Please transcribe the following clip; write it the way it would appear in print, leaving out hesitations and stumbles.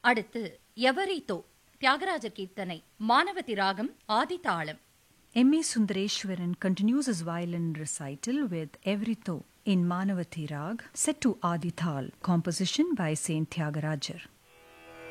அடுத்து எவரிதோ தியாகராஜர் கீர்த்தனை மானவதி ராகம் ஆதி தாளம். M.A. Sundareshwaran continues his violin recital with Evrito in Manavati Rag, set to Adi Thal, composition by Saint Tyagarajar.